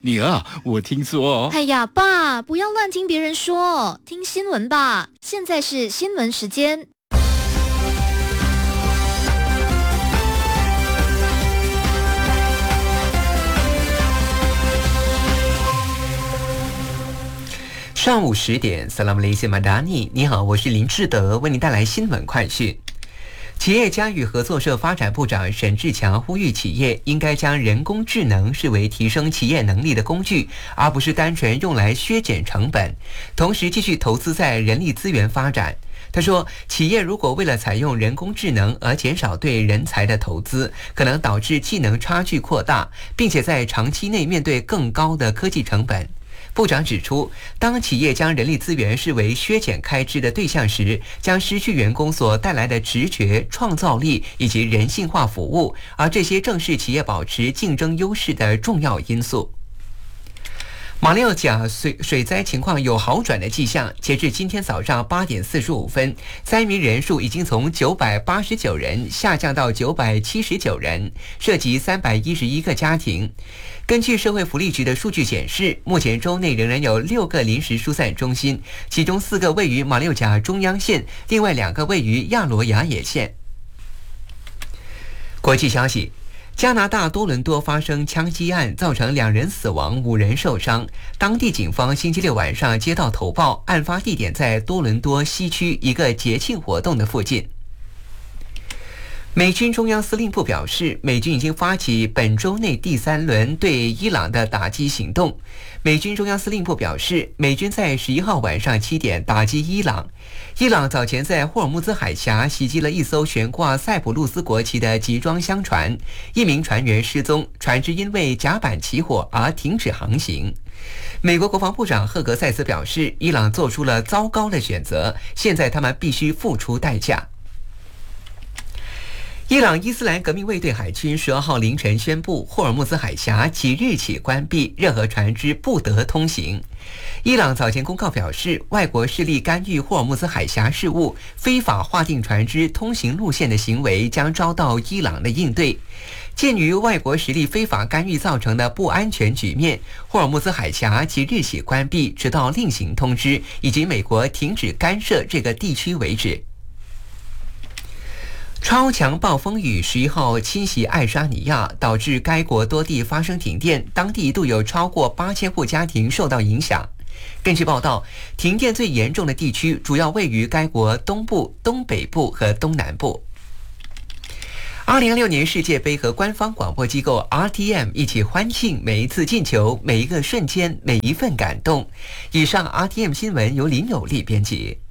女儿，我听说。 哎呀，爸，不要乱听别人说，听新闻吧。现在是新闻时间。 上午10点 ，Salam Malaysia Madani， 你好，我是林志德，为您带来新闻快讯。企业家与合作社发展部长沈志强呼吁企业应该将人工智能视为提升企业能力的工具，而不是单纯用来削减成本，同时继续投资在人力资源发展。他说，企业如果为了采用人工智能而减少对人才的投资，可能导致技能差距扩大，并且在长期内面对更高的科技成本。部长指出，当企业将人力资源视为削减开支的对象时，将失去员工所带来的直觉、创造力以及人性化服务，而这些正是企业保持竞争优势的重要因素。马六甲水灾情况有好转的迹象，截至今天早上8点45分，灾民人数已经从989人下降到979人，涉及311个家庭。根据社会福利局的数据显示，目前州内仍然有6个临时疏散中心，其中4个位于马六甲中央县，另外2个位于亚罗雅野县。国际消息，加拿大多伦多发生枪击案，造成2人死亡，5人受伤。当地警方星期六晚上接到投报，案发地点在多伦多西区一个节庆活动的附近。美军中央司令部表示，美军已经发起本周内第3轮对伊朗的打击行动。美军中央司令部表示，美军在11号晚上7点打击伊朗。伊朗早前在霍尔木兹海峡袭击了一艘悬挂塞浦路斯国旗的集装箱船，1名船员失踪，船只因为甲板起火而停止航行。美国国防部长赫格塞斯表示，伊朗做出了糟糕的选择，现在他们必须付出代价。伊朗伊斯兰革命卫队海军12号凌晨宣布，霍尔木兹海峡即日起关闭，任何船只不得通行。伊朗早前公告表示，外国势力干预霍尔木兹海峡事务、非法划定船只通行路线的行为将遭到伊朗的应对。鉴于外国实力非法干预造成的不安全局面，霍尔木兹海峡即日起关闭，直到另行通知以及美国停止干涉这个地区为止。超强暴风雨11号侵袭爱沙尼亚，导致该国多地发生停电，当地一度有超过8000户家庭受到影响。根据报道，停电最严重的地区主要位于该国东部、东北部和东南部。2026年世界杯和官方广播机构 RTM 一起欢庆每一次进球、每一个瞬间、每一份感动。以上 RTM 新闻由林有利编辑。